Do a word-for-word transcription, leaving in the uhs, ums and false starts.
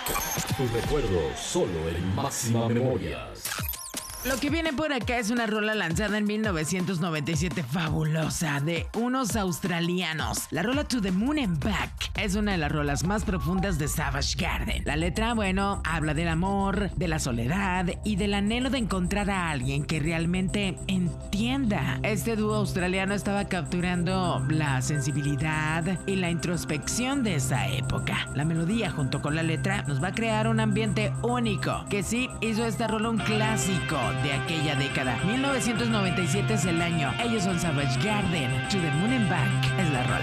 Tus recuerdos solo en Máxima Memorias. Lo que viene por acá es una rola lanzada en mil novecientos noventa y siete fabulosa de unos australianos. La rola To the Moon and Back es una de las rolas más profundas de Savage Garden. La letra, bueno, habla del amor, de la soledad y del anhelo de encontrar a alguien que realmente entienda. Este dúo australiano estaba capturando la sensibilidad y la introspección de esa época. La melodía junto con la letra nos va a crear un ambiente único que sí hizo esta rola un clásico de aquella década. mil novecientos noventa y siete es el año. Ellos son Savage Garden. To the Moon and Back es la rola.